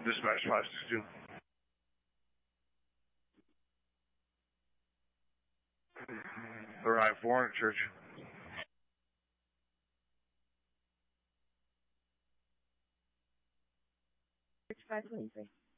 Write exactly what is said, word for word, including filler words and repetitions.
Dispatch five six two. Arrive four hundred Church. Church five twenty-three.